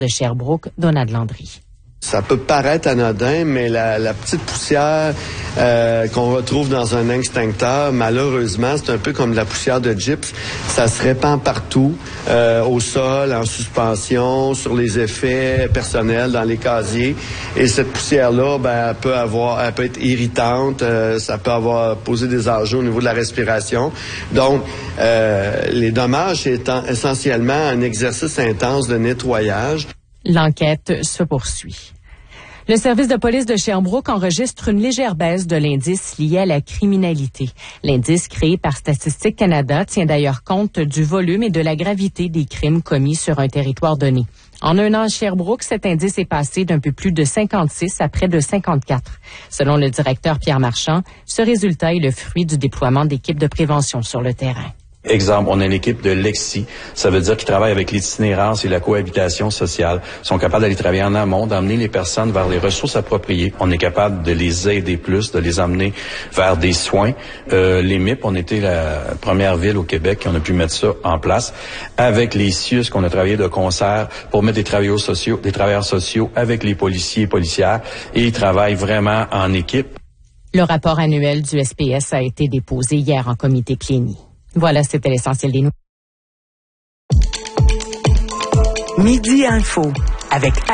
de Sherbrooke, Donald Landry. Ça peut paraître anodin, mais la petite poussière qu'on retrouve dans un extincteur, malheureusement, c'est un peu comme la poussière de gypse. Ça se répand partout, au sol, en suspension, sur les effets personnels, dans les casiers. Et cette poussière-là, elle peut être irritante, ça peut poser des enjeux au niveau de la respiration. Donc, les dommages étant essentiellement un exercice intense de nettoyage. L'enquête se poursuit. Le service de police de Sherbrooke enregistre une légère baisse de l'indice lié à la criminalité. L'indice créé par Statistique Canada tient d'ailleurs compte du volume et de la gravité des crimes commis sur un territoire donné. En un an à Sherbrooke, cet indice est passé d'un peu plus de 56 à près de 54. Selon le directeur Pierre Marchand, ce résultat est le fruit du déploiement d'équipes de prévention sur le terrain. Exemple, on a une équipe de Lexi. Ça veut dire qu'ils travaillent avec l'itinérance et la cohabitation sociale. Ils sont capables d'aller travailler en amont, d'emmener les personnes vers les ressources appropriées. On est capable de les aider plus, de les emmener vers des soins. Les MIP, on était la première ville au Québec qui on a pu mettre ça en place. Avec les CIUS, qu'on a travaillé de concert pour mettre des travailleurs sociaux avec les policiers et policières. Et ils travaillent vraiment en équipe. Le rapport annuel du SPS a été déposé hier en comité plénier. Voilà, c'était l'essentiel des nouvelles. Midi Info avec